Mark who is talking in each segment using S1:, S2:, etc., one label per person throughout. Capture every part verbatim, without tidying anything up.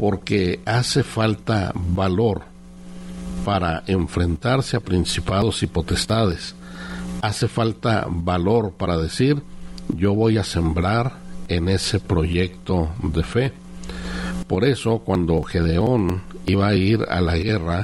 S1: porque hace falta valor para enfrentarse a principados y potestades. Hace falta valor para decir, yo voy a sembrar en ese proyecto de fe. Por eso, cuando Gedeón iba a ir a la guerra,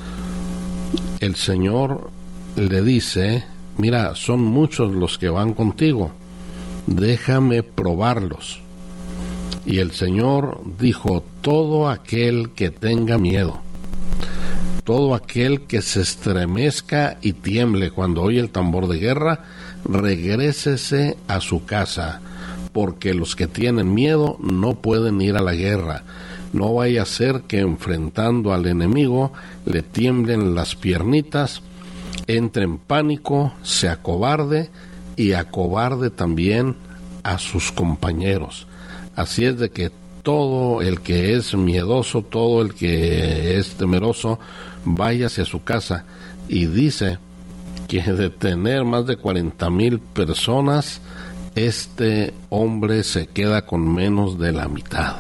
S1: el Señor le dice, mira, son muchos los que van contigo, déjame probarlos. Y el Señor dijo, todo aquel que tenga miedo, todo aquel que se estremezca y tiemble cuando oye el tambor de guerra, regrésese a su casa, porque los que tienen miedo no pueden ir a la guerra. No vaya a ser que enfrentando al enemigo le tiemblen las piernitas, entre en pánico, se acobarde y acobarde también a sus compañeros. Así es de que todo el que es miedoso, todo el que es temeroso, vaya hacia su casa. Y dice que de tener más de cuarenta mil personas, este hombre se queda con menos de la mitad.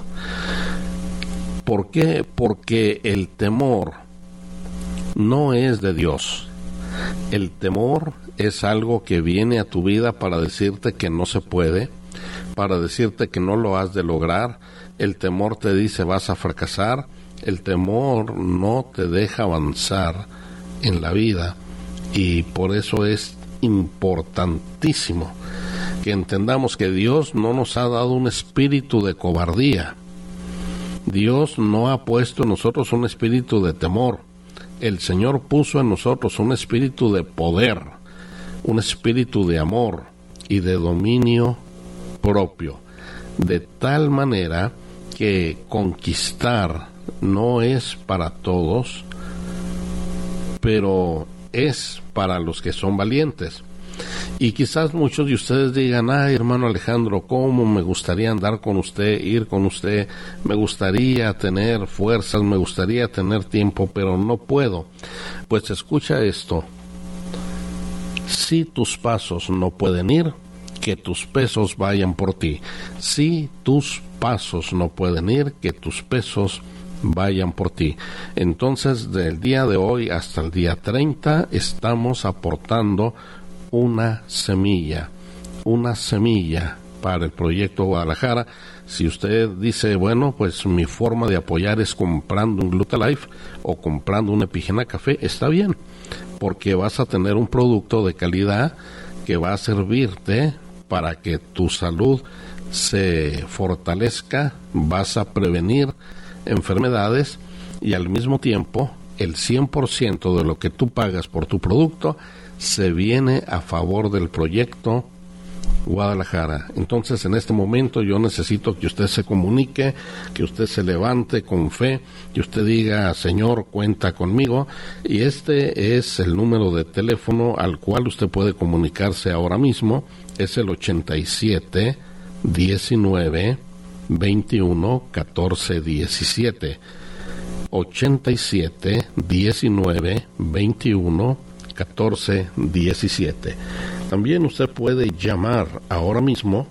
S1: ¿Por qué? Porque el temor no es de Dios. El temor es algo que viene a tu vida para decirte que no se puede, para decirte que no lo has de lograr. El temor te dice vas a fracasar. El temor no te deja avanzar en la vida, y por eso es importantísimo que entendamos que Dios no nos ha dado un espíritu de cobardía. Dios no ha puesto en nosotros un espíritu de temor. El Señor puso en nosotros un espíritu de poder, un espíritu de amor y de dominio propio, de tal manera que conquistar no es para todos, pero es para los que son valientes. Y quizás muchos de ustedes digan, ay, hermano Alejandro, cómo me gustaría andar con usted, ir con usted, me gustaría tener fuerzas, me gustaría tener tiempo, pero no puedo. Pues escucha esto: si tus pasos no pueden ir, que tus pesos vayan por ti. Si tus pasos no pueden ir, que tus pesos vayan por ti. Entonces, del día de hoy hasta el día treinta, estamos aportando una semilla, una semilla para el proyecto Guadalajara. Si usted dice, bueno, pues mi forma de apoyar es comprando un Glutalife o comprando una Epigena Café, está bien, porque vas a tener un producto de calidad que va a servirte para que tu salud se fortalezca, vas a prevenir enfermedades, y al mismo tiempo el cien por ciento de lo que tú pagas por tu producto se viene a favor del proyecto Guadalajara. Entonces, en este momento yo necesito que usted se comunique, que usted se levante con fe, que usted diga, Señor, cuenta conmigo. Y este es el número de teléfono al cual usted puede comunicarse ahora mismo. Es el ochenta y siete, diecinueve, veintiuno, catorce, diecisiete. ochenta y siete, diecinueve, veintiuno, catorce, diecisiete. También usted puede llamar ahora mismo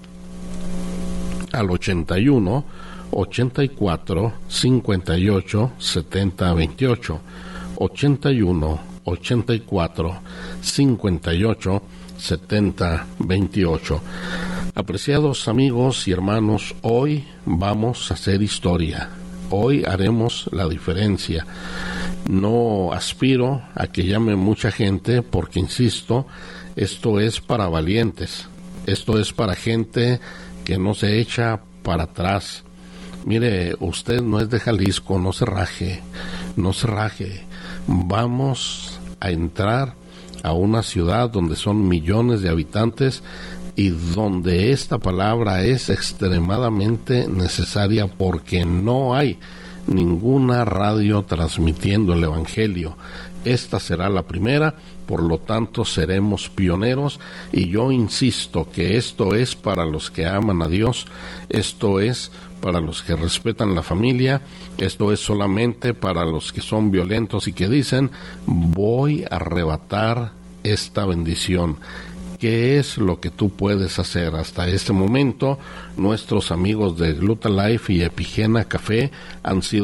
S1: al ochenta y uno, ochenta y cuatro, cincuenta y ocho, setenta, veintiocho. ochenta y uno, ochenta y cuatro, cincuenta y ocho, setenta, veintiocho. Apreciados amigos y hermanos, hoy vamos a hacer historia. Hoy haremos la diferencia. No aspiro a que llame mucha gente porque, insisto, esto es para valientes. Esto es para gente que no se echa para atrás. Mire, usted no es de Jalisco, no se raje, no se raje. Vamos a entrar a una ciudad donde son millones de habitantes y donde esta palabra es extremadamente necesaria, porque no hay ninguna radio transmitiendo el Evangelio. Esta será la primera, por lo tanto seremos pioneros, y yo insisto que esto es para los que aman a Dios, esto es para los que respetan la familia, esto es solamente para los que son violentos y que dicen, voy a arrebatar esta bendición. ¿Qué es lo que tú puedes hacer? Hasta este momento, nuestros amigos de Glutalife y Epigena Café han sido